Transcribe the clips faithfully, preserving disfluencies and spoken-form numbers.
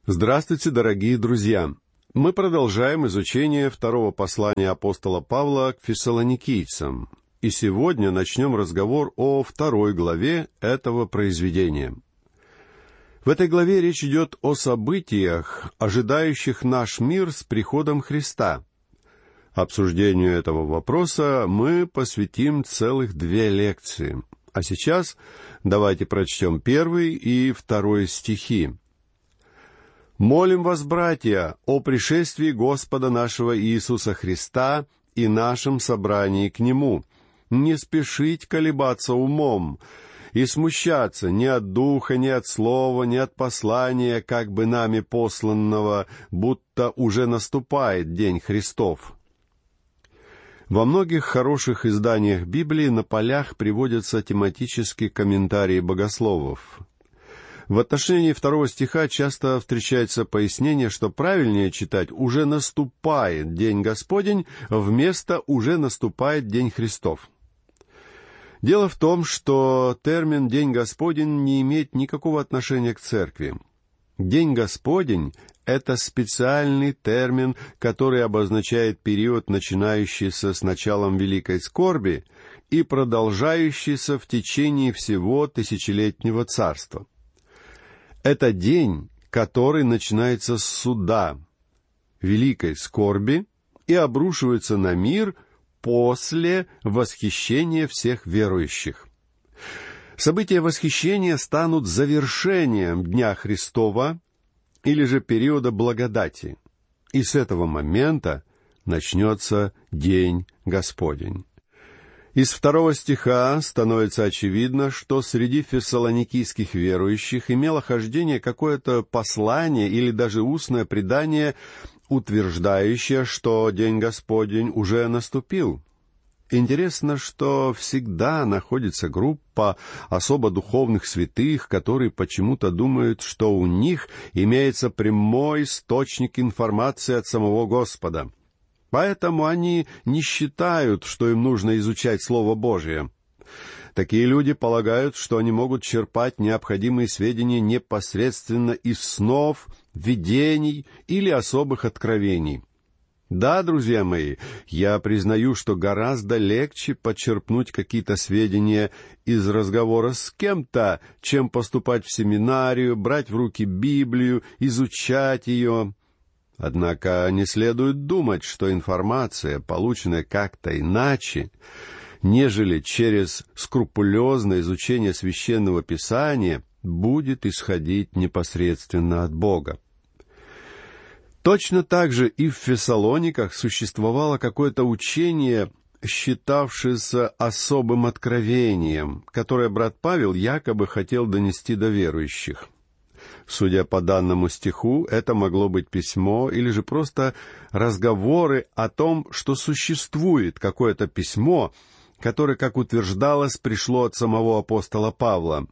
Здравствуйте, дорогие друзья! Мы продолжаем изучение второго послания апостола Павла к фессалоникийцам, и сегодня начнем разговор о второй главе этого произведения. В этой главе речь идет о событиях, ожидающих наш мир с приходом Христа. Обсуждению этого вопроса мы посвятим целых две лекции. А сейчас давайте прочтем первый и второй стихи. «Молим вас, братья, о пришествии Господа нашего Иисуса Христа и нашем собрании к Нему. Не спешить колебаться умом и смущаться ни от духа, ни от слова, ни от послания, как бы нами посланного, будто уже наступает день Христов». Во многих хороших изданиях Библии на полях приводятся тематические комментарии богословов. В отношении второго стиха часто встречается пояснение, что правильнее читать «уже наступает день Господень» вместо «уже наступает день Христов». Дело в том, что термин «день Господень» не имеет никакого отношения к церкви. День Господень — это специальный термин, который обозначает период, начинающийся с началом Великой Скорби и продолжающийся в течение всего тысячелетнего царства. Это день, который начинается с суда, великой скорби, и обрушивается на мир после восхищения всех верующих. События восхищения станут завершением Дня Христова или же периода благодати, и с этого момента начнется День Господень. Из второго стиха становится очевидно, что среди фессалоникийских верующих имело хождение какое-то послание или даже устное предание, утверждающее, что День Господень уже наступил. Интересно, что всегда находится группа особо духовных святых, которые почему-то думают, что у них имеется прямой источник информации от самого Господа. Поэтому они не считают, что им нужно изучать Слово Божие. Такие люди полагают, что они могут черпать необходимые сведения непосредственно из снов, видений или особых откровений. Да, друзья мои, я признаю, что гораздо легче почерпнуть какие-то сведения из разговора с кем-то, чем поступать в семинарию, брать в руки Библию, изучать ее. Однако не следует думать, что информация, полученная как-то иначе, нежели через скрупулезное изучение Священного Писания, будет исходить непосредственно от Бога. Точно так же и в Фессалониках существовало какое-то учение, считавшееся особым откровением, которое брат Павел якобы хотел донести до верующих. Судя по данному стиху, это могло быть письмо или же просто разговоры о том, что существует какое-то письмо, которое, как утверждалось, пришло от самого апостола Павла.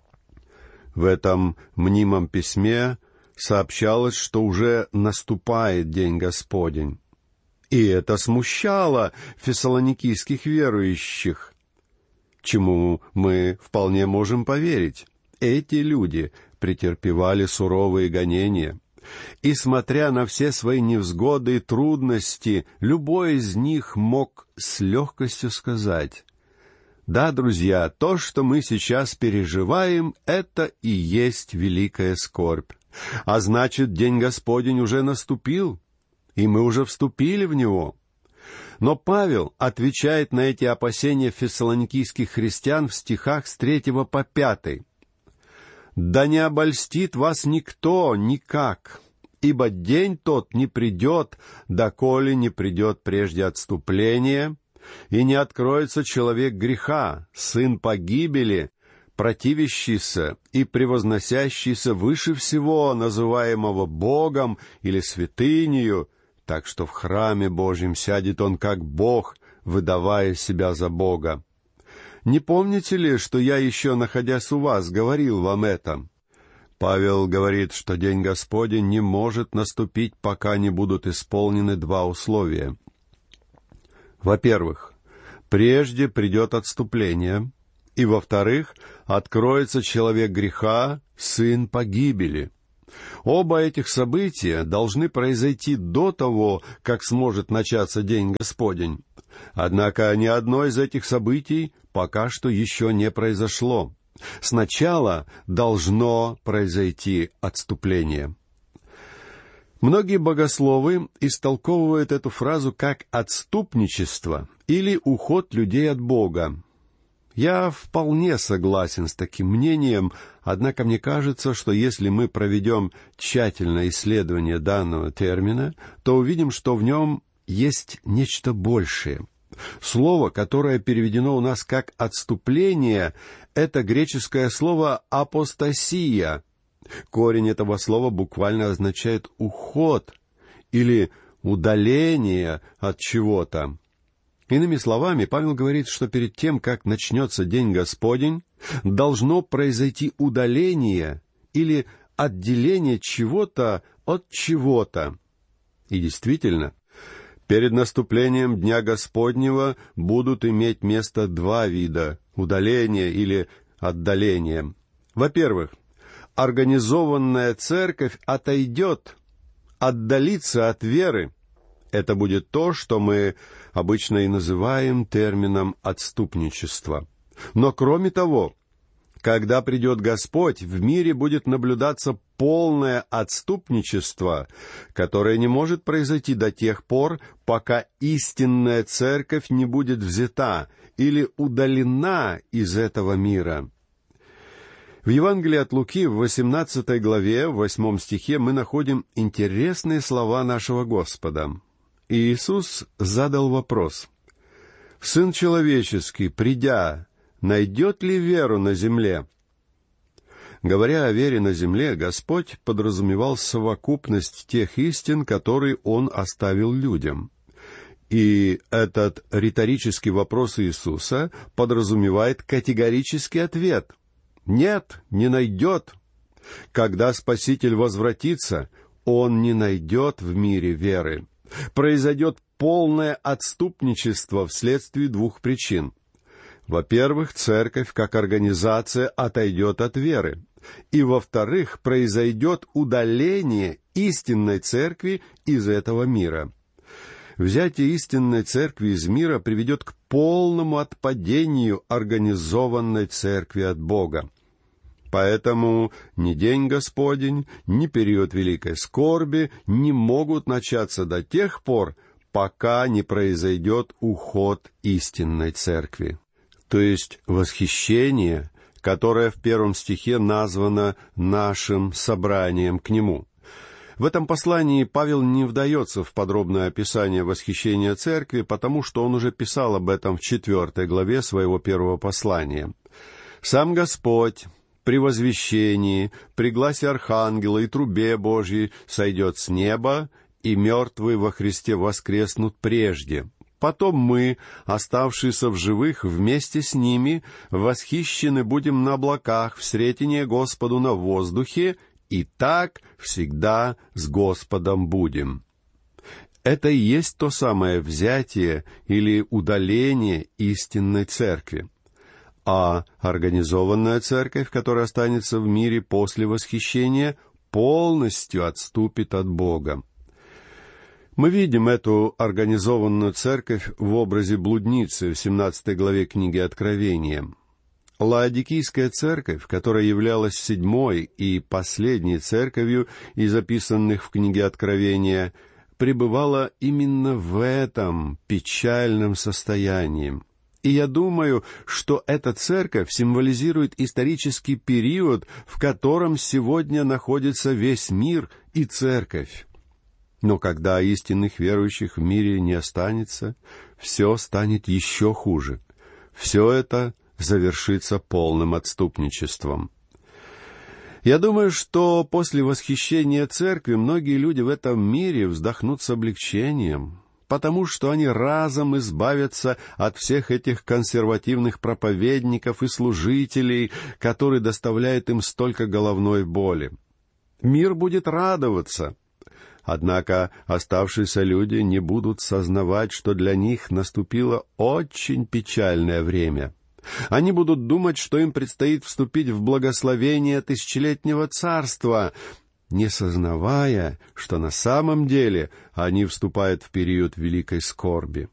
В этом мнимом письме сообщалось, что уже наступает День Господень. И это смущало фессалоникийских верующих, чему мы вполне можем поверить. Эти люди претерпевали суровые гонения, и, смотря на все свои невзгоды и трудности, любой из них мог с легкостью сказать: «Да, друзья, то, что мы сейчас переживаем, это и есть великая скорбь. А значит, День Господень уже наступил, и мы уже вступили в него». Но Павел отвечает на эти опасения фессалоникийских христиан в стихах с третьего по пятый. «Да не обольстит вас никто никак, ибо день тот не придет, доколе не придет прежде отступление, и не откроется человек греха, сын погибели, противящийся и превозносящийся выше всего, называемого Богом или святынею, так что в храме Божьем сядет он как Бог, выдавая себя за Бога. Не помните ли, что я еще, находясь у вас, говорил вам это?» Павел говорит, что День Господень не может наступить, пока не будут исполнены два условия. Во-первых, прежде придет отступление, и, во-вторых, откроется человек греха, сын погибели. Оба этих события должны произойти до того, как сможет начаться День Господень. Однако ни одно из этих событий пока что еще не произошло. Сначала должно произойти отступление. Многие богословы истолковывают эту фразу как отступничество или уход людей от Бога. Я вполне согласен с таким мнением, однако мне кажется, что если мы проведем тщательное исследование данного термина, то увидим, что в нем есть нечто большее. Слово, которое переведено у нас как «отступление», это греческое слово «апостасия». Корень этого слова буквально означает «уход» или «удаление от чего-то». Иными словами, Павел говорит, что перед тем, как начнется День Господень, должно произойти удаление или отделение чего-то от чего-то. И действительно, перед наступлением Дня Господнего будут иметь место два вида удаления или отдаления. Во-первых, организованная церковь отойдет, отдалится от веры. Это будет то, что мы обычно и называем термином «отступничество». Но кроме того, когда придет Господь, в мире будет наблюдаться полное отступничество, которое не может произойти до тех пор, пока истинная церковь не будет взята или удалена из этого мира. В Евангелии от Луки в восемнадцатой главе, в восьмом стихе, мы находим интересные слова нашего Господа. И Иисус задал вопрос: «Сын человеческий, придя, найдет ли веру на земле?» Говоря о вере на земле, Господь подразумевал совокупность тех истин, которые Он оставил людям. И этот риторический вопрос Иисуса подразумевает категорический ответ: «Нет, не найдет. Когда Спаситель возвратится, Он не найдет в мире веры». Произойдет полное отступничество вследствие двух причин. Во-первых, церковь как организация отойдет от веры. И, во-вторых, произойдет удаление истинной церкви из этого мира. Взятие истинной церкви из мира приведет к полному отпадению организованной церкви от Бога. Поэтому ни День Господень, ни период великой скорби не могут начаться до тех пор, пока не произойдет уход истинной церкви. То есть восхищение, которое в первом стихе названо нашим собранием к Нему. В этом послании Павел не вдается в подробное описание восхищения церкви, потому что он уже писал об этом в четвертой главе своего первого послания. «Сам Господь при возвещении, при гласе архангела и трубе Божьей сойдет с неба, и мертвые во Христе воскреснут прежде. Потом мы, оставшиеся в живых, вместе с ними восхищены будем на облаках в сретение Господу на воздухе, и так всегда с Господом будем». Это и есть то самое взятие или удаление истинной церкви. А организованная церковь, которая останется в мире после восхищения, полностью отступит от Бога. Мы видим эту организованную церковь в образе блудницы в семнадцатой главе книги Откровения. Лаодикийская церковь, которая являлась седьмой и последней церковью из записанных в книге Откровения, пребывала именно в этом печальном состоянии. И я думаю, что эта церковь символизирует исторический период, в котором сегодня находится весь мир и церковь. Но когда истинных верующих в мире не останется, все станет еще хуже. Все это завершится полным отступничеством. Я думаю, что после восхищения церкви многие люди в этом мире вздохнут с облегчением, потому что они разом избавятся от всех этих консервативных проповедников и служителей, которые доставляют им столько головной боли. Мир будет радоваться. Однако оставшиеся люди не будут сознавать, что для них наступило очень печальное время. Они будут думать, что им предстоит вступить в благословение тысячелетнего царства, не сознавая, что на самом деле они вступают в период великой скорби.